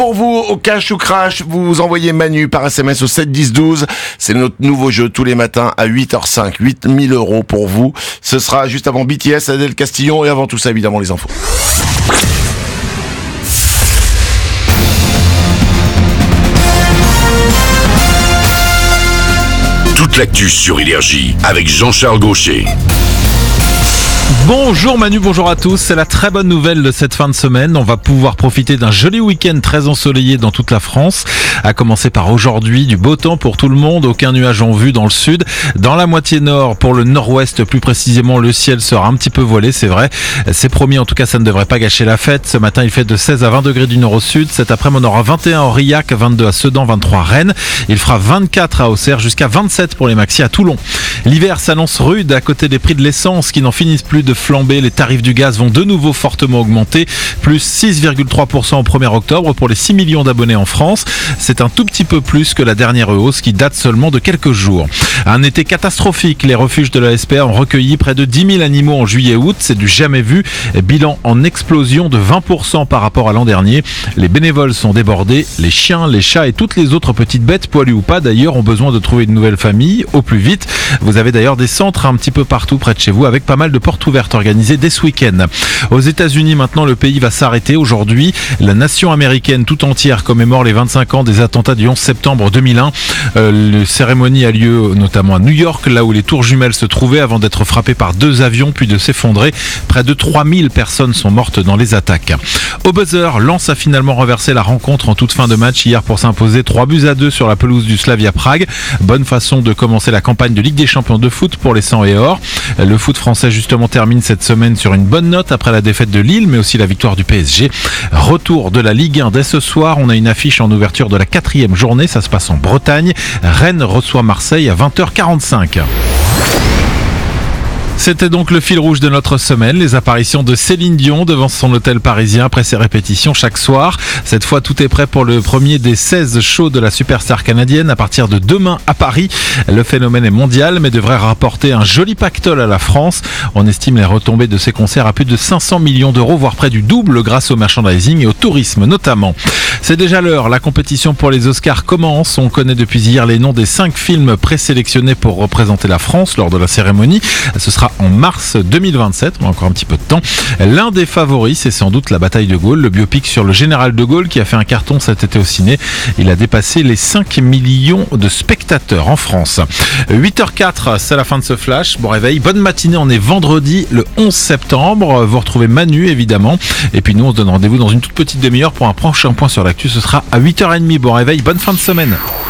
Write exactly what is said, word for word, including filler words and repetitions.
Pour vous, au cash ou crash, vous envoyez Manu par S M S au sept dix douze. C'est notre nouveau jeu tous les matins à huit heures cinq. huit mille euros pour vous. Ce sera juste avant B T S, Adèle Castillon et avant tout ça, évidemment, les infos. Toute l'actu sur Énergie avec Jean-Charles Gaucher. Bonjour Manu, bonjour à tous. C'est la très bonne nouvelle de cette fin de semaine. On va pouvoir profiter d'un joli week-end très ensoleillé dans toute la France. À commencer par aujourd'hui, du beau temps pour tout le monde. Aucun nuage en vue dans le sud. Dans la moitié nord, pour le nord-ouest plus précisément, le ciel sera un petit peu voilé, c'est vrai. C'est promis, en tout cas ça ne devrait pas gâcher la fête. Ce matin il fait de seize à vingt degrés du nord au sud. Cet après-midi on aura vingt et un à Aurillac, vingt-deux à Sedan, vingt-trois à Rennes. Il fera vingt-quatre à Auxerre, jusqu'à vingt-sept pour les maxi à Toulon. L'hiver s'annonce rude à côté des prix de l'essence qui n'en finissent plus de flamber. Les tarifs du gaz vont de nouveau fortement augmenter, plus six virgule trois pour cent au premier octobre pour les six millions d'abonnés en France. C'est un tout petit peu plus que la dernière hausse qui date seulement de quelques jours. Un été catastrophique. Les refuges de la S P A ont recueilli près de dix mille animaux en juillet-août. C'est du jamais vu. Bilan en explosion de vingt pour cent par rapport à l'an dernier. Les bénévoles sont débordés. Les chiens, les chats et toutes les autres petites bêtes, poilues ou pas d'ailleurs, ont besoin de trouver une nouvelle famille au plus vite. Vous avez d'ailleurs des centres un petit peu partout près de chez vous avec pas mal de portes ouvertes organisées dès ce week-end. Aux États-Unis, maintenant, le pays va s'arrêter aujourd'hui. La nation américaine tout entière commémore les vingt-cinq ans des attentats du onze septembre deux mille un. Euh, la cérémonie a lieu notamment à New York, là où les tours jumelles se trouvaient avant d'être frappées par deux avions puis de s'effondrer. Près de trois mille personnes sont mortes dans les attaques. Au buzzer, Lens a finalement renversé la rencontre en toute fin de match hier pour s'imposer trois buts à deux sur la pelouse du Slavia Prague. Bonne façon de commencer la campagne de Ligue des Champions de foot pour les cent et or. Le foot français justement termine cette semaine sur une bonne note après la défaite de Lille mais aussi la victoire du P S G. Retour de la Ligue un dès ce soir. On a une affiche en ouverture de la quatrième journée. Ça se passe en Bretagne. Rennes reçoit Marseille à vingt heures quarante-cinq. C'était donc le fil rouge de notre semaine, les apparitions de Céline Dion devant son hôtel parisien après ses répétitions chaque soir. Cette fois, tout est prêt pour le premier des seize shows de la superstar canadienne à partir de demain à Paris. Le phénomène est mondial mais devrait rapporter un joli pactole à la France. On estime les retombées de ces concerts à plus de cinq cents millions d'euros, voire près du double grâce au merchandising et au tourisme notamment. C'est déjà l'heure, la compétition pour les Oscars commence. On connaît depuis hier les noms des cinq films présélectionnés pour représenter la France lors de la cérémonie. Ce sera en mars deux mille vingt-sept, on a encore un petit peu de temps. L'un des favoris, c'est sans doute La Bataille de Gaulle, le biopic sur le général de Gaulle qui a fait un carton cet été au ciné. Il a dépassé les cinq millions de spectateurs en France. huit heures quatre, c'est la fin de ce flash. Bon réveil, bonne matinée, on est vendredi le onze septembre. Vous retrouvez Manu évidemment. Et puis nous, on se donne rendez-vous dans une toute petite demi-heure pour un prochain point sur l'actu. Ce sera à huit heures trente. Bon réveil, bonne fin de semaine.